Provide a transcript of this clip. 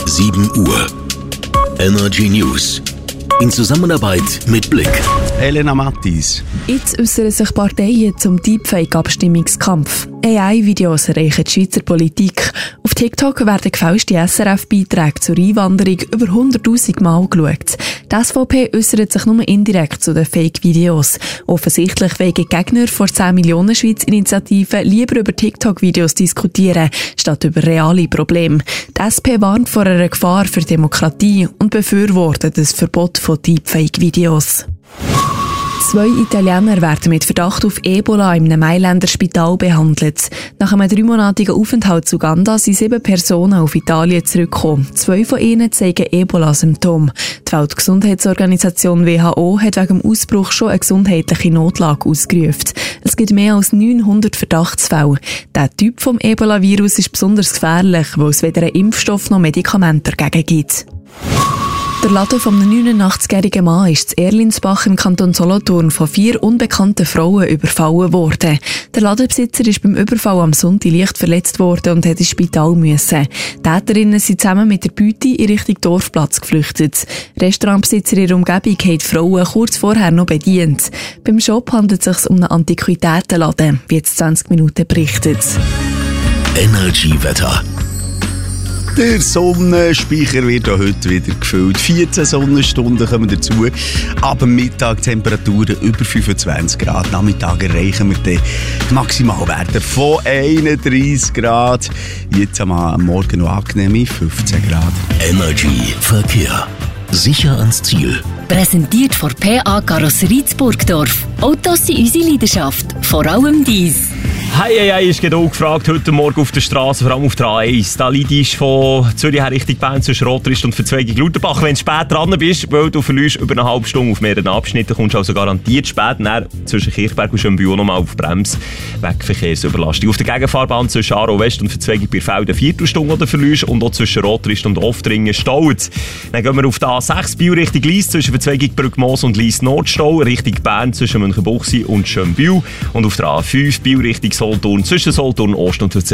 7 Uhr. Energy News. In Zusammenarbeit mit Blick. Elena Mattis. Jetzt äußern sich Parteien zum Deepfake-Abstimmungskampf. AI-Videos erreichen die Schweizer Politik. Auf TikTok werden gefälschte SRF-Beiträge zur Einwanderung über 100'000 Mal geschaut. Die SVP äußert sich nur indirekt zu den Fake-Videos. Offensichtlich wegen Gegner vor 10 Millionen Schweiz-Initiativen lieber über TikTok-Videos diskutieren, statt über reale Probleme. Die SP warnt vor einer Gefahr für Demokratie und befürwortet das Verbot von Deepfake-Videos. 2 Italiener werden mit Verdacht auf Ebola in einem Mailänder Spital behandelt. Nach einem 3-monatigen Aufenthalt zu Uganda sind 7 Personen auf Italien zurückgekommen. 2 von ihnen zeigen Ebola-Symptome. Die Weltgesundheitsorganisation WHO hat wegen dem Ausbruch schon eine gesundheitliche Notlage ausgerufen. Es gibt mehr als 900 Verdachtsfälle. Der Typ vom Ebola-Virus ist besonders gefährlich, weil es weder einen Impfstoff noch Medikamente dagegen gibt. Der Laden von einem 89-jährigen Mann ist in Erlinsbach im Kanton Solothurn von 4 unbekannten Frauen überfallen worden. Der Ladenbesitzer ist beim Überfall am Sonntag leicht verletzt worden und hat ins Spital müssen. Die Täterinnen sind zusammen mit der Beute in Richtung Dorfplatz geflüchtet. Restaurantbesitzer in der Umgebung haben die Frauen kurz vorher noch bedient. Beim Shop handelt es sich um einen Antiquitätenladen, wie jetzt 20 Minuten berichtet. Energy-Wetter. Der Sonnenspeicher wird auch heute wieder gefüllt. 14 Sonnenstunden kommen dazu. Ab Mittag Temperaturen über 25 Grad. Nachmittag erreichen wir die Maximalwerte von 31 Grad. Jetzt am Morgen noch angenehme 15 Grad. Energy Verkehr. Sicher ans Ziel. Präsentiert von PA Karosserie Burgdorf. Autos sind unsere Leidenschaft, vor allem dies. Hey, ist genau gefragt heute Morgen auf der Straße, vor allem auf der A1. Da liegst du von Zürich her Richtung Bern zwischen Rotrist und Verzweigung Lauterbach. Wenn du spät dran bist, weil du verlierst über eine halbe Stunde auf mehreren Abschnitten, kommst du also garantiert spät. Dann zwischen Kirchberg und Schönbühl nochmal auf Brems wegen Verkehrsüberlastung. Auf der Gegenfahrbahn zwischen Aarau West und Verzweigung Birfelden 4 Stunden oder verlierst und auch zwischen Rotrist und Oftringen staut. Dann gehen wir auf die A6 Biel Richtung Lyss zwischen Verzweigung Brückmoos und Lyss Nordstau, Richtung Bern zwischen Münchenbuchsee und Schönbühl und auf der A5 Biel Richtung Solothurn zwischen Solothurn Ost und